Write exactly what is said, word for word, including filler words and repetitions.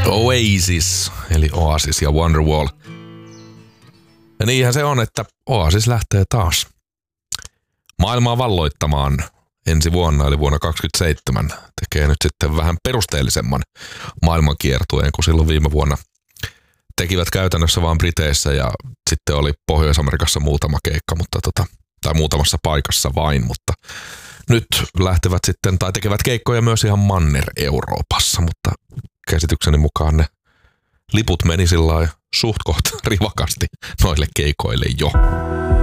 Oasis, eli Oasis ja Wonderwall. Ja niinhän se on, että Oasis lähtee taas maailmaa valloittamaan ensi vuonna, eli vuonna kaksikymmentäseitsemän. Tekee nyt sitten vähän perusteellisemman maailmankiertueen kuin silloin viime vuonna. Tekivät käytännössä vaan Briteissä ja sitten oli Pohjois-Amerikassa muutama keikka, mutta tota, tai muutamassa paikassa vain, mutta nyt lähtevät sitten, tai tekevät keikkoja myös ihan Manner-Euroopassa, mutta käsitykseni mukaan ne liput meni sillä lailla suht kohta rivakasti noille keikoille jo.